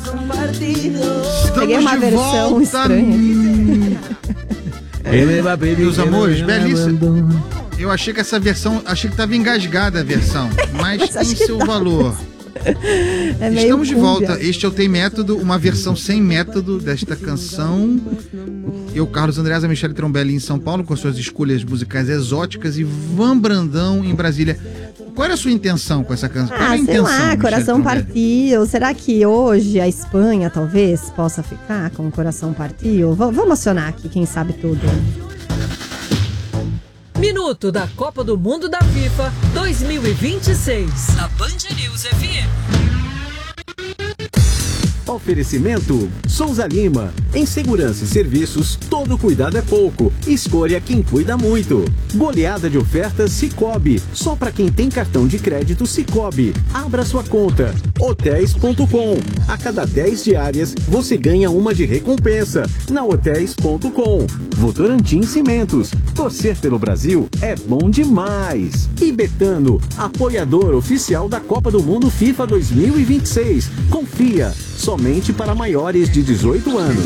Peguei uma versão estranha. Meus amores, belíssimo. Eu achei que essa versão, achei que tava engasgada a versão, mas tem seu valor. Estamos de volta. Este é o Tem Método, uma versão sem método desta canção. Eu, Carlos Andreasa, Michele Trombelli em São Paulo, com suas escolhas musicais exóticas, e Van Brandão em Brasília. Qual era a sua intenção com essa canção? Sei lá, Coração Partiu. Será que hoje a Espanha talvez possa ficar com o Coração Partiu? Vamos acionar aqui, quem sabe tudo. Minuto da Copa do Mundo da FIFA 2026. Na Band News FM. Oferecimento Souza Lima. Em segurança e serviços, todo cuidado é pouco. Escolha quem cuida muito. Goleada de ofertas Sicoob. Só para quem tem cartão de crédito Sicoob. Abra sua conta. Hotéis.com. A cada 10 diárias, você ganha uma de recompensa. Na Hotéis.com. Votorantim Cimentos. Torcer pelo Brasil é bom demais. E Betano, apoiador oficial da Copa do Mundo FIFA 2026. Confia. Somente para maiores de 18 anos.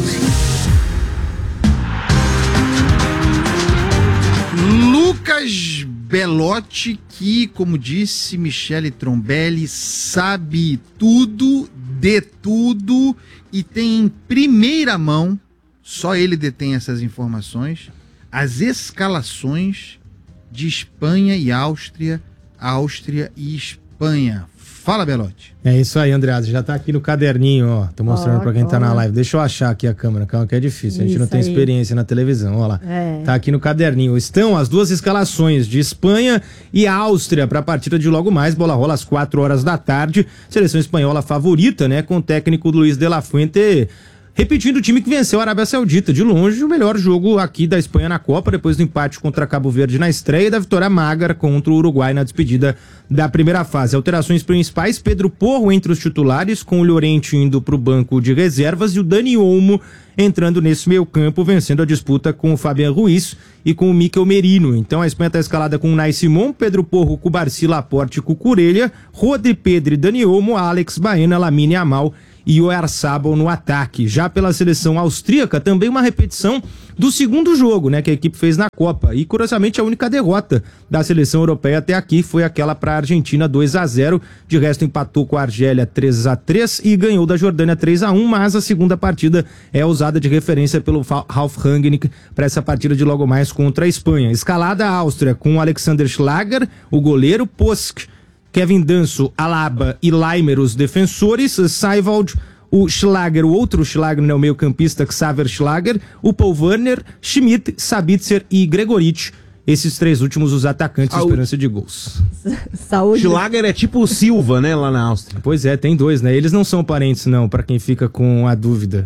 Lucas Belotti, que, como disse Michele Trombelli, sabe tudo, de tudo, e tem em primeira mão, só ele detém essas informações, as escalações de Espanha e Áustria, Áustria e Espanha. Fala, Belotti. É isso aí, Andreasa. Já tá aqui no caderninho, ó. Tô mostrando pra quem tá na live. Deixa eu achar aqui a câmera, calma, que é difícil. A gente não tem experiência na televisão, ó lá. Tá aqui no caderninho. Estão as duas escalações de Espanha e Áustria pra partida de logo mais. Bola rola às 4 horas da tarde. Seleção espanhola favorita, né? Com o técnico Luis de la Fuente repetindo o time que venceu a Arábia Saudita. De longe, o melhor jogo aqui da Espanha na Copa, depois do empate contra Cabo Verde na estreia e da vitória magra contra o Uruguai na despedida da primeira fase. Alterações principais: Pedro Porro entre os titulares, com o Llorente indo para o banco de reservas e o Dani Olmo entrando nesse meio campo, vencendo a disputa com o Fabián Ruiz e com o Mikel Merino. Então a Espanha está escalada com o Unai Simón, Pedro Porro, Cubarsí, Laporte, Cucurella, Rodri, Pedri, Dani Olmo, Alex Baena, Lamine Yamal e o Oyarzabal no ataque. Já pela seleção austríaca, também uma repetição do segundo jogo, né, que a equipe fez na Copa. E, curiosamente, a única derrota da seleção europeia até aqui foi aquela para a Argentina 2-0. De resto, empatou com a Argélia 3-3 e ganhou da Jordânia 3-1, mas a segunda partida é usada de referência pelo Ralf Rangnick para essa partida de logo mais contra a Espanha. Escalada a Áustria com Alexander Schlager, o goleiro, Posk, Kevin Danso, Alaba e Leimer, os defensores, Seiwald, o Schlager, o outro Schlager, né, o meio-campista Xaver Schlager, o Paul Werner, Schmidt, Sabitzer e Gregoritsch. Esses três últimos, os atacantes de esperança de gols. Saúde. Schlager é tipo o Silva, né, lá na Áustria. Pois é, tem dois, né? Eles não são parentes, não, pra quem fica com a dúvida.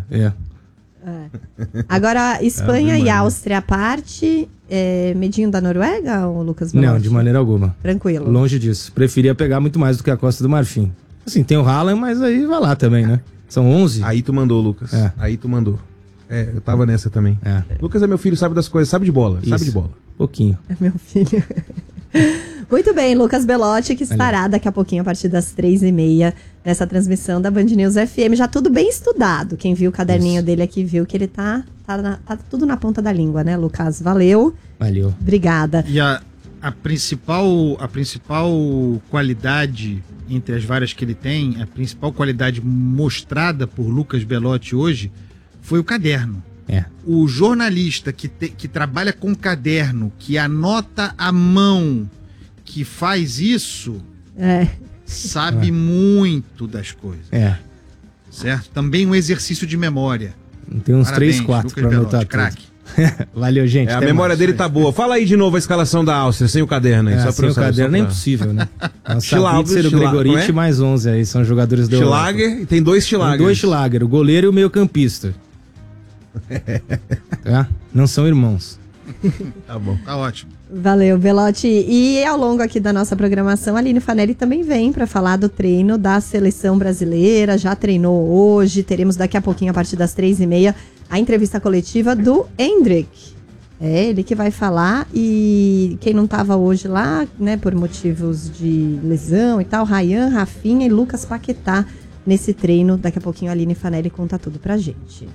Agora, Espanha e Áustria à parte, medinho da Noruega, ou Lucas Belotti? Não, de maneira alguma. Tranquilo. Longe disso. Preferia pegar muito mais do que a Costa do Marfim. Assim, tem o Haaland, mas aí vai lá também, né? São 11. Aí tu mandou, Lucas. Aí tu mandou. Eu tava nessa também. Lucas é meu filho, sabe das coisas, sabe de bola. Isso. Sabe de bola. Pouquinho. É meu filho. Muito bem, Lucas Belotti, que estará daqui a pouquinho, a partir das 3h30, nessa transmissão da Band News FM. Já tudo bem estudado. Quem viu o caderninho dele aqui viu que ele tá tudo na ponta da língua, né, Lucas? Valeu. Valeu. Obrigada. E a principal qualidade, entre as várias que ele tem, a principal qualidade mostrada por Lucas Belotti hoje foi o caderno. O jornalista que trabalha com caderno, que anota à mão, que faz isso, sabe muito das coisas. Certo? Também um exercício de memória. Tem uns Parabéns, 3, 4 Lucas para anotar Belotti, craque. Valeu, gente. A memória dele tá boa. Fala aí de novo a escalação da Áustria, sem o caderno aí. Só sem o caderno é impossível, né? O Sabitzer, o Gregoritsch mais 11 aí, são jogadores do Schlager, e tem 2 Schlagers. Tem 2 Schlager, o goleiro e o meio-campista. Não são irmãos. Tá bom, tá ótimo. Valeu, Belotti. E ao longo aqui da nossa programação, a Aline Fanelli também vem para falar do treino da seleção brasileira. Já treinou hoje. Teremos daqui a pouquinho, a partir das 3h30, a entrevista coletiva do Endrick. É ele que vai falar. E quem não estava hoje lá, né, por motivos de lesão e tal, Ryan, Rafinha e Lucas Paquetá. nesse treino. Daqui a pouquinho a Aline Fanelli conta tudo pra gente.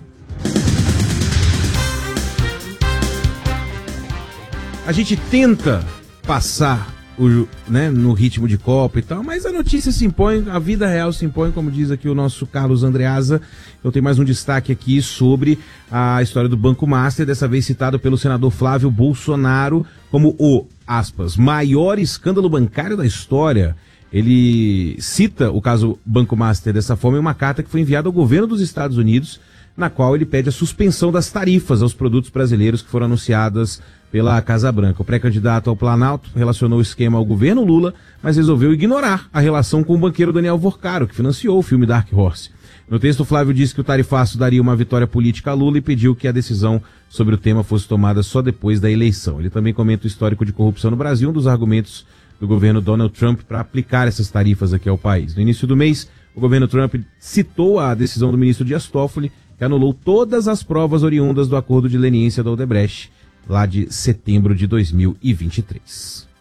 A gente tenta passar no ritmo de Copa e tal, mas a notícia se impõe, a vida real se impõe, como diz aqui o nosso Carlos Andreasa. Eu tenho mais um destaque aqui sobre a história do Banco Master, dessa vez citado pelo senador Flávio Bolsonaro como o, aspas, maior escândalo bancário da história. Ele cita o caso Banco Master dessa forma em uma carta que foi enviada ao governo dos Estados Unidos, na qual ele pede a suspensão das tarifas aos produtos brasileiros que foram anunciadas pela Casa Branca. O pré-candidato ao Planalto relacionou o esquema ao governo Lula, mas resolveu ignorar a relação com o banqueiro Daniel Vorcaro, que financiou o filme Dark Horse. No texto, Flávio disse que o tarifaço daria uma vitória política a Lula e pediu que a decisão sobre o tema fosse tomada só depois da eleição. Ele também comenta o histórico de corrupção no Brasil, um dos argumentos do governo Donald Trump para aplicar essas tarifas aqui ao país. No início do mês, o governo Trump citou a decisão do ministro Dias Toffoli, que anulou todas as provas oriundas do acordo de leniência da Odebrecht, lá de setembro de 2023.